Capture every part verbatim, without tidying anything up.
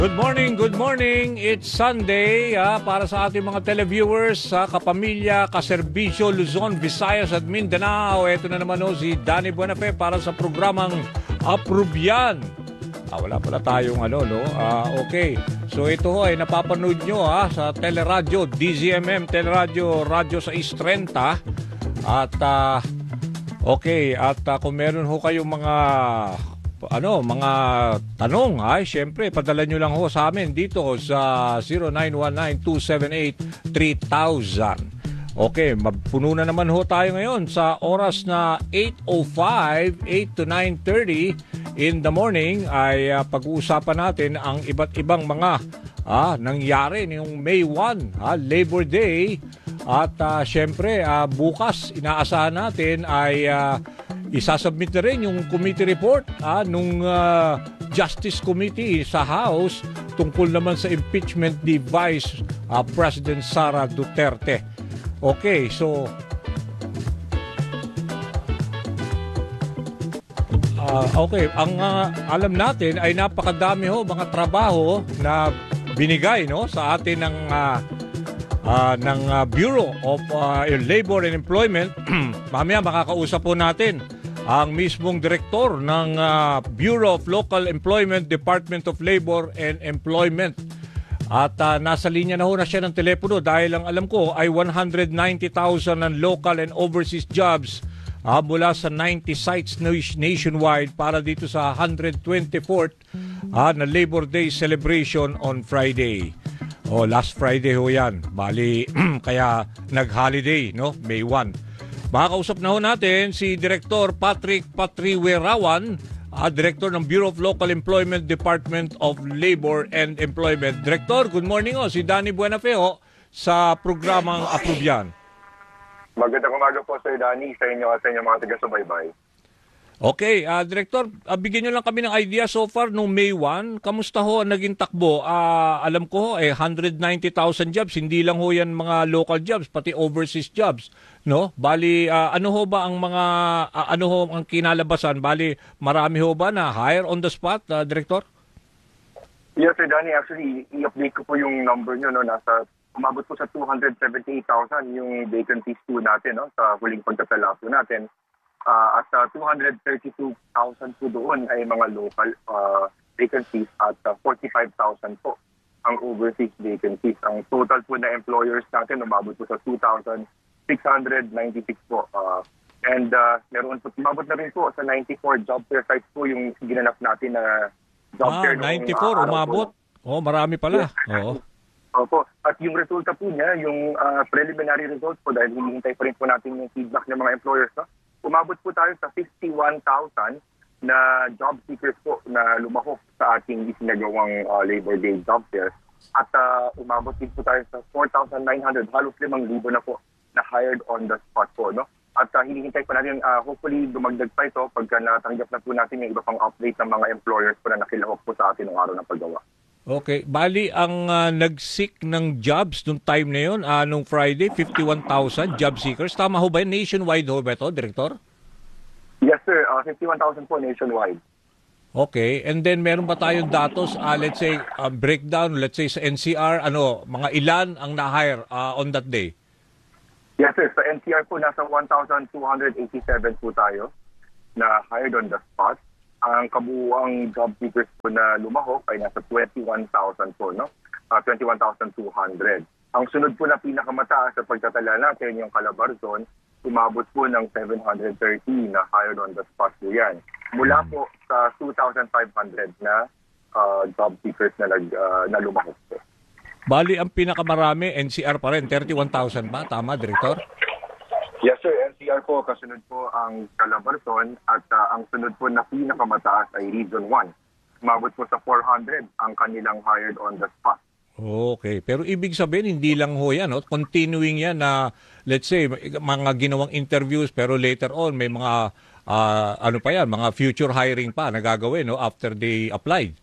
Good morning, good morning. It's Sunday ah, para sa ating mga televiewers sa kapamilya, kaserbisyo, Luzon, Visayas at Mindanao. Ito na naman oh, si Danny Buenafe para sa programang Aprubyan. Ah, wala pala tayong ano, no? Ah, okay. So ito ho ay napapanood nyo ah, sa Teleradyo, D Z M M, Teleradyo, Radyo six thirty. At ah, okay, at ah, kung meron ho kayong mga ano, mga tanong, ay syempre, padala nyo lang ho sa amin dito sa zero nine one nine two seven eight three thousand. Okay, magpuno na naman ho tayo ngayon sa oras na eight oh five, eight to nine thirty in the morning ay uh, pag-uusapan natin ang iba't ibang mga ah, nangyari ngayong May first, ah, Labor Day. At uh, syempre, uh, bukas inaasahan natin ay uh, isasubmit na rin yung committee report ah, nung uh, Justice Committee sa House tungkol naman sa impeachment ni Vice uh, President Sara Duterte. Okay, so uh, okay, ang uh, alam natin ay napakadami ho mga trabaho na binigay no sa atin ng uh, uh, ng uh, Bureau of uh, Labor and Employment. Mamaya makakausap po natin ang mismong direktor ng uh, Bureau of Local Employment, Department of Labor and Employment. At uh, nasa linya na ho na siya ng telepono dahil ang alam ko ay one hundred ninety thousand ng local and overseas jobs uh, mula sa ninety sites nationwide para dito sa one hundred twenty-fourth uh, na Labor Day celebration on Friday. Oh, last Friday ho yan. Bali, kaya nag-holiday, no? May first. Makakausap na ho natin si Director Patrick Patriwerawan, uh, Director ng Bureau of Local Employment, Department of Labor and Employment. Director, good morning ho. Si Danny Buenafe ho sa programang Aprubyan. Magandang umaga po Sir Danny sa inyo at sa inyo mga taga-subaybay. Okay, uh, Director, uh, bigyan nyo lang kami ng idea so far nung May first. Kamusta ho ang naging takbo? Uh, alam ko ho, eh, one hundred ninety thousand jobs. Hindi lang ho yan mga local jobs, pati overseas jobs. No? Bali, uh, ano ho ba ang mga, uh, ano ho ang kinalabasan? Bali, marami ho ba na hire on the spot, uh, Director? Yes, Sir Danny. Actually, i-update ko po yung number nyo. No? Nasa, umabot po sa two hundred seventy-eight thousand yung vacancies po natin no? Sa huling pagtatala po natin. Uh, at uh, two hundred thirty-two thousand po doon ay mga local uh, vacancies at uh, forty-five thousand po ang overseas vacancies. Ang total po na employers natin umabot po sa two thousand six hundred ninety-six po. Uh, and uh, meron po, umabot na rin po sa ninety-four job fair sites po yung ginanap natin na job ah, fair. ninety-four, noong, uh, umabot? Oh, marami pala. Yes. Oo. Opo. At yung resulta po niya, yung uh, preliminary results po dahil hinihintay pa rin po natin yung feedback ng mga employers, no? Umabot po tayo sa fifty-one thousand na job seekers po na lumahok sa ating isinagawang uh, Labor Day job fair. At uh, umabot din po tayo sa four thousand nine hundred, halos limang libo na po na hired on the spot po. No? At uh, hinihintay po natin, uh, hopefully dumagdag pa ito pagka natanggap na po natin yung iba pang update ng mga employers po na nakilahok po sa atin ng araw ng paggawa. Okay. Bali, ang uh, nag-seek ng jobs nung time na yun, uh, nung Friday, fifty-one thousand job seekers. Tama ho ba yun? Nationwide ho ba ito, Director? Yes, sir. Uh, fifty-one thousand po nationwide. Okay. And then, meron ba tayong datos, uh, let's say, uh, breakdown, let's say sa N C R, ano, mga ilan ang na-hire uh, on that day? Yes, sir. Sa N C R po, nasa one thousand two hundred eighty-seven po tayo na hired on the spot. Ang kabuuang job seekers po na lumahok ay nasa twenty-one thousand po, no? Uh, twenty-one thousand two hundred. Ang sunod po na pinakamataas sa pagtatala natin, yung Calabarzon, umabot po ng seven hundred thirty na hired on the spot po yan. Mula po sa two thousand five hundred na uh, job seekers na, nag, uh, na lumahok po. Bali, ang pinakamarami, N C R pa rin, thirty-one thousand ba? Tama, Director? Yes, sir. N C R po, kasunod po ang Calabarzon at uh, ang sunod po na pinakamataas ay Region one. Umabot po sa four hundred ang kanilang hired on the spot. Okay. Pero ibig sabihin, hindi lang ho yan. No? Continuing yan na, let's say, mga ginawang interviews pero later on may mga, uh, ano pa yan, mga future hiring pa na gagawin no? After they applied.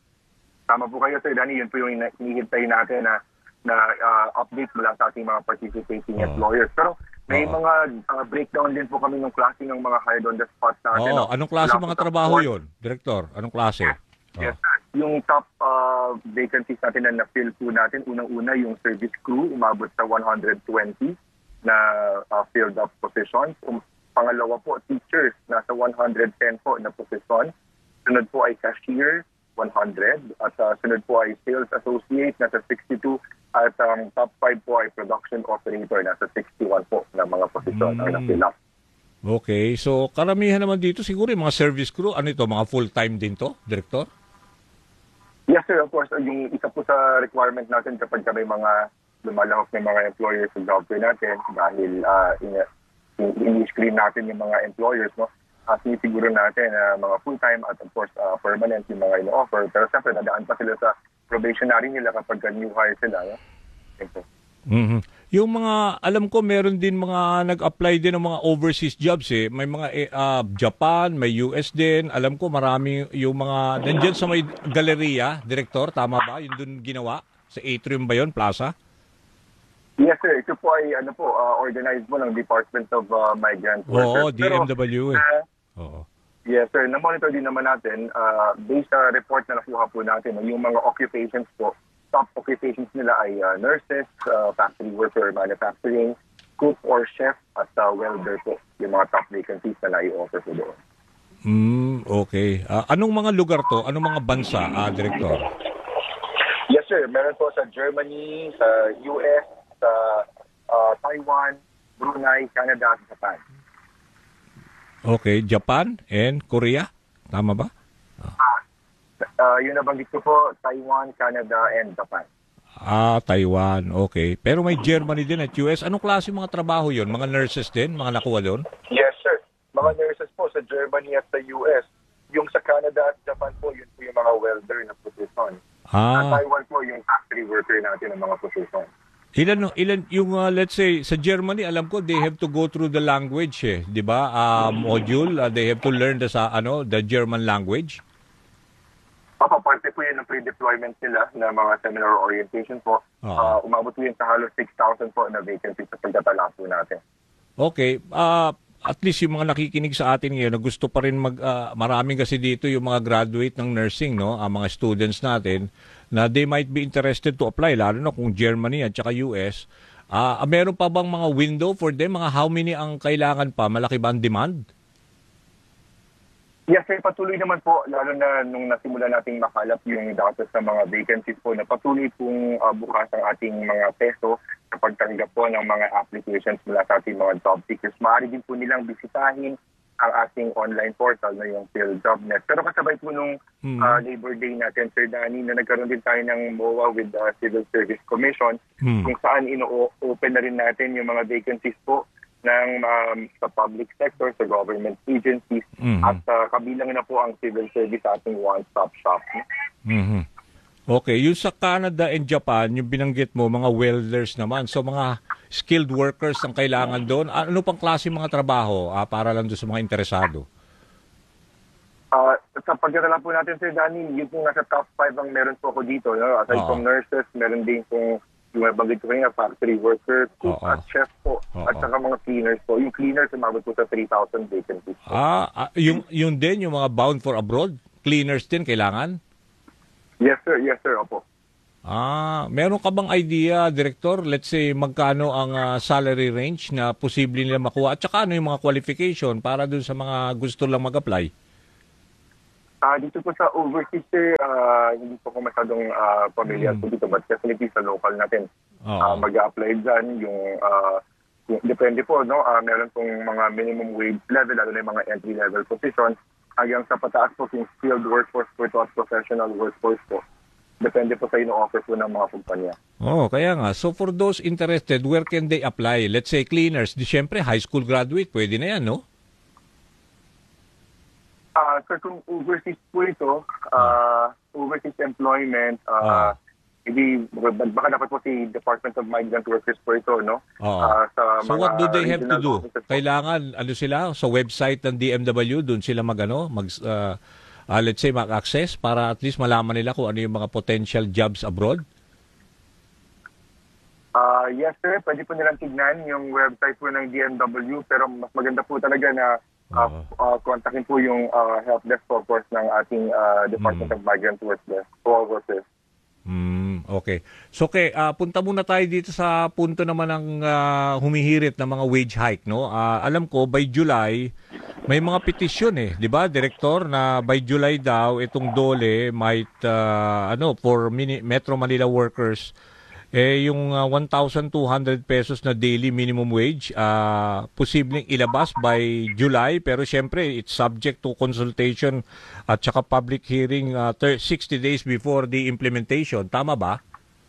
Tama po kayo, Sir Danny. Yun po yung hinihintay natin na, na uh, update mula sa ating mga participating uh, employers. Pero may uh, mga uh, breakdown din po kami ng klase ng mga hired on the spot natin. Oh, no? Anong klase mga trabaho yon, Director? Anong klase? Yes, oh. yung top uh, vacancies natin na na-fill po natin, unang-una yung service crew, umabot sa one hundred twenty na uh, filled up positions. Um, pangalawa po, teachers, nasa one hundred ten po na position. Sunod po ay cashier, one hundred. At uh, sunod po ay sales associate, nasa sixty-two. At um, top five po ay production operator, nasa sixty-one po na mga posisyon ang na-fill up. Okay, so karamihan naman dito siguro yung mga service crew, ano ito, mga full-time din to, Director? Yes, sir. Of course, yung isa po sa requirement natin kapag may mga lumalawak ng mga employers sa job fair natin dahil uh, in-screen natin yung mga employers, no? At sinisiguro natin uh, mga full-time at of course uh, permanent yung mga ino-offer. Pero siyempre, nadaan pa sila sa probationary nila kapag new hire sila. No? Thank you. Mm-hmm. Yung mga, alam ko meron din mga nag-apply din ng mga overseas jobs eh. May mga eh, uh, Japan, may U S din. Alam ko marami yung mga, nandyan sa may galeria, Director, tama ba? Yung dun ginawa? Sa Atrium ba yun, Plaza? Yes, sir. Ito po ay ano po, uh, organized mo ng Department of uh, Migrant Oo, Workers. D M W eh. Uh, Oo. Yes, sir. Na-monitor din naman natin, uh, based sa report na nakuha po natin, yung mga occupations po, top occupations nila ay uh, nurses, uh, factory worker, manufacturing, cook or chef, at uh, welder po, yung mga top vacancies na nai-offer po doon. Mm, okay. Uh, anong mga lugar to? Anong mga bansa, uh, Director? Yes, sir. Meron po sa Germany, sa U S, sa uh, Taiwan, Brunei, Canada, at Japan. Okay, Japan and Korea? Tama ba? Uh, yun nabanggit ko po, Taiwan, Canada, and Japan. Ah, Taiwan. Okay. Pero may Germany din at U S. Anong klase mga trabaho yon? Mga nurses din? Mga nakuha doon? Yes, sir. Mga nurses po sa Germany at sa U S. Yung sa Canada at Japan po, yun po yung mga welder na position. Ah. Sa Taiwan po, yung factory worker natin ng mga position. Ilan ilan yung uh, let's say sa Germany, alam ko they have to go through the language eh, 'di ba? Uh, module, uh, they have to learn the sa ano, the German language. Opo, parte po yun ng pre-deployment nila na mga seminar orientation po. Uh, umabot po yun sa halos six thousand po na vacancies sa pagtatala po natin. Okay. Uh, at least yung mga nakikinig sa atin ngayon na gusto pa rin mag, uh, maraming kasi dito yung mga graduate ng nursing, no? Ang mga students natin na they might be interested to apply, lalo na kung Germany at saka U S. Uh, meron pa bang mga window for them? Mga how many ang kailangan pa? Malaki ba ang demand? Yes, sir. Patuloy naman po, lalo na nung nasimula nating makalap yung data sa mga vacancies po, na patuloy pong uh, bukas ang ating mga peso sa pagtanggap po ng mga applications mula sa ating mga job seekers. Maaari din po nilang bisitahin ang ating online portal na yung PhilJobNet. Pero kasabay po nung mm-hmm. uh, Labor Day natin, Sir Danny, na nagkaroon din tayo ng M O A with the Civil Service Commission, mm-hmm. kung saan ino-open na rin natin yung mga vacancies po ng um, sa public sector, sa government agencies, mm-hmm. at uh, kabilang na po ang civil service ating one-stop shop. Mm-hmm. Okay, yung sa Canada and Japan, yung binanggit mo, mga welders naman. So mga skilled workers ang kailangan doon. Ano pang klase mga trabaho ah, para lang doon sa mga interesado? Uh, sa pagkakala po natin, Sir Danny, yung po nasa top five ang meron po ako dito. No? Aside Uh-oh. from nurses, meron din po yung nabanggit ko kanina, factory worker, cook Uh-oh. at chef po. Uh-oh. At saka mga cleaners po. Yung cleaners, umabot po sa three thousand vacancies po. Ah, ah, yung, yung din, yung mga bound for abroad, cleaners din kailangan? Yes, sir. Yes, sir. Opo. Ah, meron ka bang idea, Director? Let's say, magkano ang uh, salary range na posible nila makuha? At saka ano yung mga qualification para dun sa mga gusto lang mag-apply? Uh, dito po sa overseas, sir, uh, hindi po ko masyadong uh, familiar mm. po dito. But definitely sa local natin, uh, mag-a-apply dyan. Yung, uh, yung, depende po, no? Uh, meron pong mga minimum wage level, lalo na yung mga entry-level positions. Hanggang sa pataas po yung skilled workforce po ito at professional workforce po. Depende po sa ino-offer po ng mga kumpanya. Oh, kaya nga. So for those interested, where can they apply? Let's say cleaners. Di syempre, high school graduate. Pwede na yan, no? Uh, sir, kung overseas po ito, uh, overseas employment, uh, oh. hindi, baka dapat po si Department of Migrant Workers po ito, no? Oh. Uh, sa so mga what do they have to do? offices. Kailangan, ano sila, sa website ng D M W, doon sila mag, ano, mag, uh, uh, let's say, mag-access para at least malaman nila kung ano yung mga potential jobs abroad? Uh, yes, sir. Pwede po nilang tignan yung website po ng D M W, pero mas maganda po talaga na uh, Oo. uh, kontakin po yung uh, help desk po, of course, ng ating uh, Department Mm. of Migrant Workers. For workers. Mm, okay. So, okay, ah, punta muna tayo dito sa punto naman ng ah, humihirit ng mga wage hike, no? Ah, alam ko by July may mga petisyon eh, 'di ba, Director, na by July daw itong DOLE might ah, ano for mini, Metro Manila workers eh yung ah, one thousand two hundred pesos na daily minimum wage ah posibleng ilabas by July, pero syempre it's subject to consultation at saka public hearing ah, thir- sixty days before the implementation. Tama ba?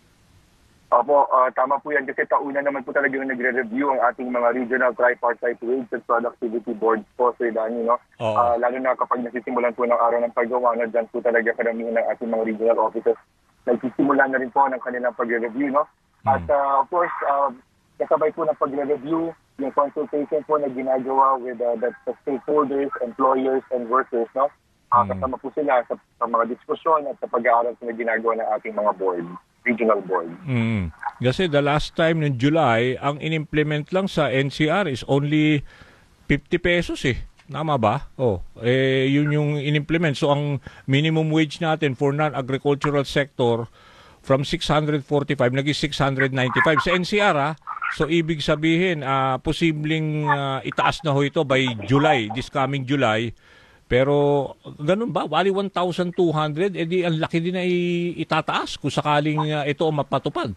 Opo, uh, tama po yan kasi tauna naman po talaga yung nagre-review ang ating mga regional tripartite wage and productivity boards po, Sir Danny, no? Oo. Ah, lalo na kapag nasisimulan po ng araw ng paggawa, na dyan po talaga karamihan ng ating mga regional offices nagsisimula na rin po ng kanilang pagre-review, no? At uh, of course, uh, kasabay po ng pagre-review, yung consultation po na ginagawa with uh, the, the stakeholders, employers, and workers, no? Uh, kasama po sila sa, sa mga diskusyon at sa pag-aaral na ginagawa ng ating mga board, regional board. Mm. Kasi the last time ng July, ang inimplement lang sa N C R is only fifty pesos eh. Tama ba? Oh, eh yun yung inimplement. So ang minimum wage natin for non-agricultural sector from six hundred forty-five naging six hundred ninety-five sa N C R ah. So ibig sabihin ah posibleng ah, itaas na ho ito by July, this coming July. Pero ganun ba? Wali one thousand two hundred, edi ang laki din na i- itataas kung sakaling ah, ito ang mapatupad.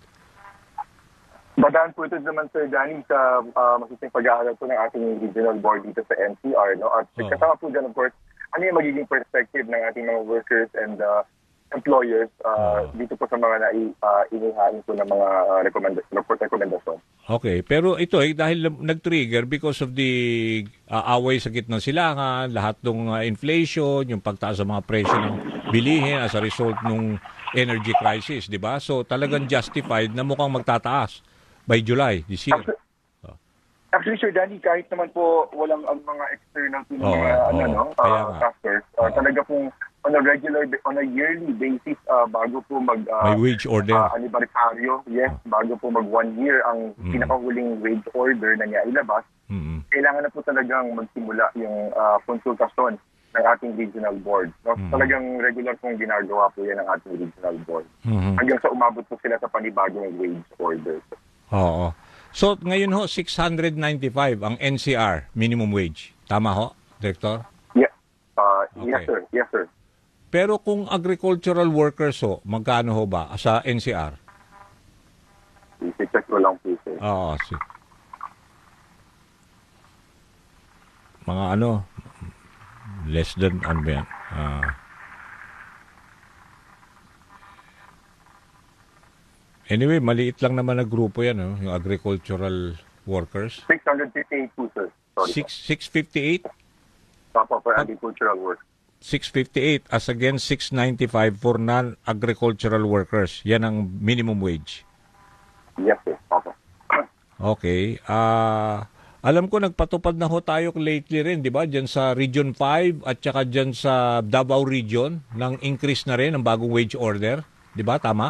Badaan po ito naman, Sir Danny, sa uh, masising pag-aaral po ng ating regional board dito sa N C R. No? At Oo. kasama po dyan, of course, ano yung magiging perspective ng ating mga workers and uh, employers uh, Oo. dito po sa mga nai, uh, inihain po ng mga uh, recommenda- rekomendasyon. Okay, pero ito eh dahil nag-trigger because of the uh, away sa gitna ng silangan, lahat ng uh, inflation, yung pagtaas sa mga presyo ng bilihin as a result ng energy crisis, di ba? So talagang justified na mukhang magtataas by July this year. Actually, actually, Sir Danny, kahit naman po walang ang mga external po ng Oo, mga ano, oo. no, Kaya uh, nga. factors, uh, Oo. talaga pong on a regular, on a yearly basis, uh, bago po mag uh, May wage order. uh, anibersaryo, yes, bago po mag one year ang Mm. pinakahuling wage order na niya ilabas, Mm-mm. kailangan na po talagang magsimula yung uh, konsultasyon ng ating regional board. No? Mm. Talagang regular pong ginagawa po yan ng ating regional board. Mhm. Hanggang sa umabot po sila sa panibagong wage order. Oo. So ngayon ho six hundred ninety-five ang N C R minimum wage. Tama ho, Director? Yes. Uh, Yes, Okay. sir. Yes, sir. Pero kung agricultural workers ho, magkano ho ba sa N C R? I-check ko lang po, sir. Oo, si. Mga ano, less than, ano ba yan? Ah. Anyway, maliit lang naman na grupo yan, no? Yung agricultural workers. six hundred fifty-eight po, sir. Sorry. Six, six fifty-eight? Papa for agricultural work. six fifty-eight as against six ninety-five for non-agricultural workers. Yan ang minimum wage. Yes, sir. Papa. Okay. Ah, alam ko nagpatupad na ho tayo lately rin, 'di ba? Diyan sa Region five at saka diyan sa Davao Region ng increase na rin ng bagong wage order, 'di ba? Tama?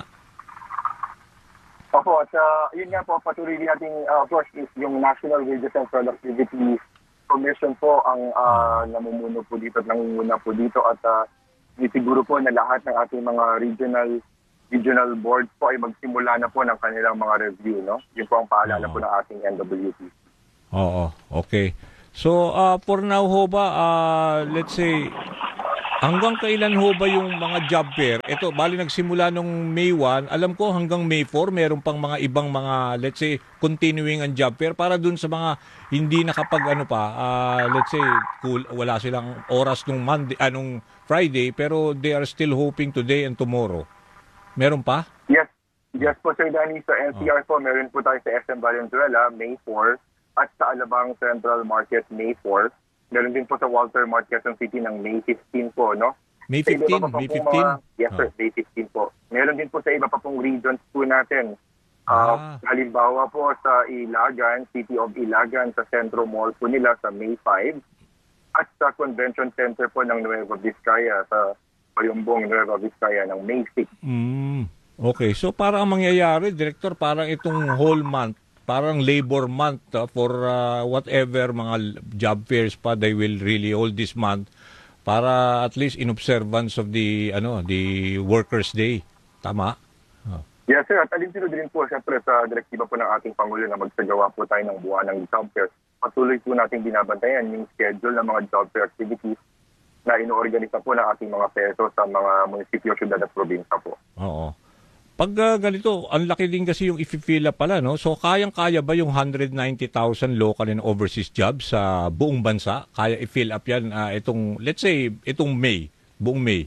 Opo, at uh, yun nga po, patuloy din natin, uh, of course, is yung National Wages and Productivity Commission po ang uh, namumuno po dito at nangunguna po dito at uh, siguro po na lahat ng ating mga regional regional boards po ay magsimula na po ng kanilang mga review, no? Yun po ang paalala Oo. po ng ating N W P. Oo. Okay. So, ah, for now ho ba, ah, let's say, hanggang kailan ho ba yung mga job fair? Ito, bali nagsimula nung May first, alam ko hanggang May fourth, meron pang mga ibang mga, let's say, continuing ang job fair para dun sa mga hindi nakapag ano pa, ah, let's say, cool, wala silang oras nung Monday, anong Friday, pero they are still hoping today and tomorrow. Meron pa? Yes. Yes po, Sir Danny. Sa N C R po, meron po tayo sa S M Valenzuela, May fourth, at sa Alabang Central Market, May fourth. Meron din po sa Walter Mart, Quezon City ng May fifteenth po, no? May Sa iba fifteen? pa pa May pong fifteen? mga- yes, sir. Ah. May fifteenth po. Meron din po sa iba pa pong regions po natin. Ah. Uh, halimbawa po sa Ilagan, City of Ilagan, sa Centro Mall po nila sa May fifth. At sa Convention Center po ng Nueva Vizcaya, sa Bayumbong, Nueva Vizcaya ng May sixth. Mm, okay. So, para ang mangyayari, Director, parang itong whole month, parang labor month ah, for ah, whatever mga l- job fairs pa they will really hold this month para at least in observance of the ano the Workers' Day. Tama? Oh. Yes, sir. At alinsunod din po, siyempre, sa direktiba po ng ating Pangulo na magsagawa po tayo ng buwan ng job fair. Patuloy po natin binabantayan yung schedule ng mga job fair activities na inoorganisa po ng ating mga peso sa mga munisipyo, syudad at probinsya po. Oo. Pag ah, ganito, ang laki din kasi yung i-fill up pala, no? So, kayang-kaya ba yung one hundred ninety thousand local and overseas jobs sa buong bansa? Kaya i-fill up yan ah, itong, let's say, itong May, buong May?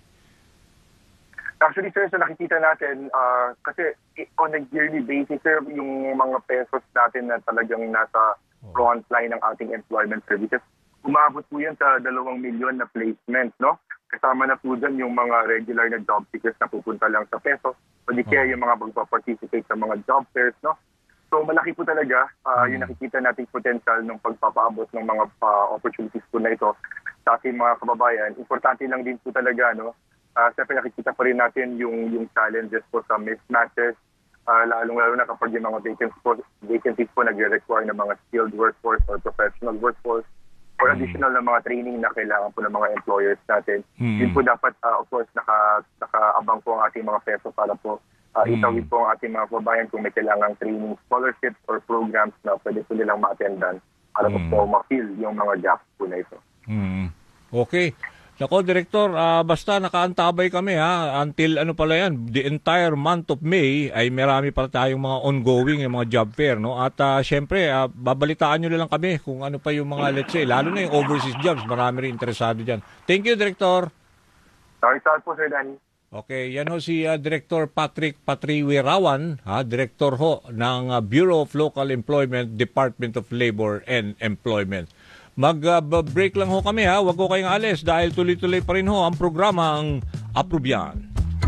Actually, sir, so nakikita natin, ah, kasi on a yearly basis, sir, yung mga pesos natin na talagang nasa front line ng ating employment services, umabot po yan sa dalawang milyon na placement, no? Kasama na po dyan yung mga regular na job seekers na pupunta lang sa peso, o di kaya yung mga magpa-participate sa mga job fairs, no? So malaki po talaga ah, yung nakikita nating potential ng pagpapaabot ng mga ah, opportunities po na ito sa ating mga kababayan. Importante lang din po talaga, no? Uh, Siyempre nakikita pa rin natin yung yung challenges po sa mismatches, uh, lalong-lalo na kapag yung mga vacancies po, vacancies po nagre-require ng mga skilled workforce or professional workforce or additional na mga training na kailangan po ng mga employers natin. Mm. Yun po dapat, uh, of course, naka, nakaabang po ang ating mga peso para po uh, Mm. itawid po ang ating mga kababayan kung may kailangang training scholarships or programs na pwede po nilang ma-attendan para Mm. po ma-fill yung mga gaps po na ito. Hmm. Okay. Nako, Director, ah, basta nakaantabay kami ha, until ano pala yan, the entire month of May ay marami pa tayong mga ongoing yung mga job fair, no? At ah, syempre, ah, babalitaan nyo na lang kami kung ano pa yung mga, let's say, lalo na yung overseas jobs, marami rin interesado dyan. Thank you, Director. Sorry, sorry po, Sir Danny. Okay, yan ho si ah, Director Patrick Patriwirawan, ha, Director ho ng ah, Bureau of Local Employment, Department of Labor and Employment. Mag-break lang ho kami ha, huwag ko kayong alis dahil tuloy-tuloy pa rin ho ang programang Aprobyan.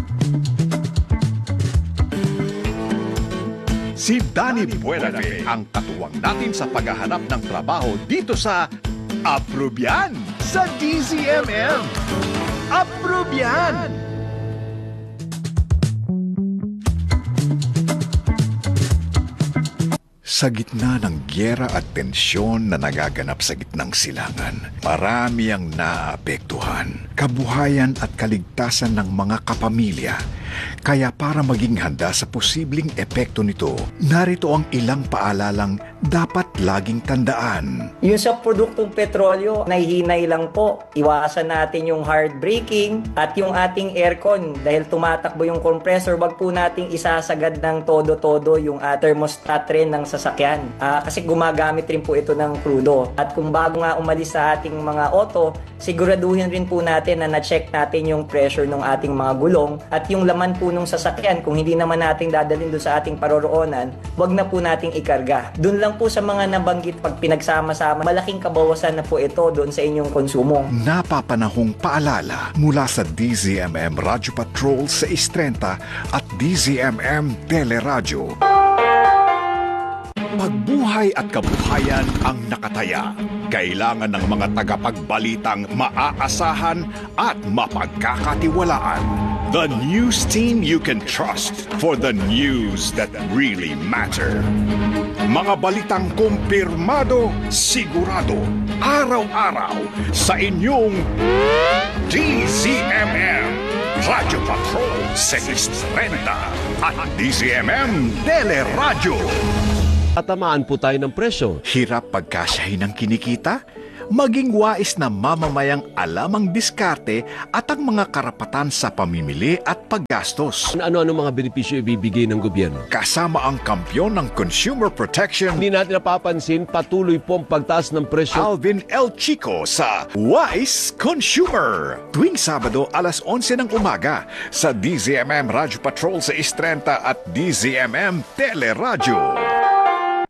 Si Danny Buenafe ang katuwang natin sa paghahanap ng trabaho dito sa Aprobyan sa D Z M M. Aprobyan! Sa gitna ng gyera at tensyon na nagaganap sa gitnang silangan, marami ang naapektuhan, kabuhayan at kaligtasan ng mga kapamilya. Kaya para maging handa sa posibleng epekto nito, narito ang ilang paalalang dapat laging tandaan. Yung sa produktong petrolyo, nahihinay lang po. Iwasan natin yung hard braking at yung ating aircon. Dahil tumatakbo yung compressor, wag po nating isasagad ng todo-todo yung uh, thermostat rin ng sasakyan. Uh, kasi gumagamit rin po ito ng krudo. At kung bago nga umalis sa ating mga auto, siguraduhin rin po natin na na-check natin yung pressure ng ating mga gulong at yung laman po nung sasakyan. Kung hindi naman nating dadalhin doon sa ating paroroonan, wag na po nating ikarga. Doon lang po sa mga nabanggit, pag pinagsama-sama, malaking kabawasan na po ito doon sa inyong konsumo. Napapanahong paalala mula sa D Z M M Radio Patrol sa Istrenta at D Z M M Teleradyo. Pagbuhay at kabuhayan ang nakataya. Kailangan ng mga tagapagbalitang maaasahan at mapagkakatiwalaan. The news team you can trust for the news that really matter. Mga balitang kumpirmado, sigurado, araw-araw sa inyong D Z M M Radio Patrol sa Istrenta at D Z M M Teleradyo. Tatamaan po tayo ng presyo. Hirap pagkasyahin ng kinikita? Maging wais na mamamayang alam ang diskarte at ang mga karapatan sa pamimili at paggastos. Ano-ano mga benepisyo ibibigay ng gobyerno? Kasama ang kampyon ng Consumer Protection, Hindi natin napapansin, patuloy po ang pagtaas ng presyo. Alvin L. Chico sa Wise Consumer. Tuwing Sabado, alas onse ng umaga sa D Z M M Radio Patrol sa Istrenta at D Z M M Teleradyo.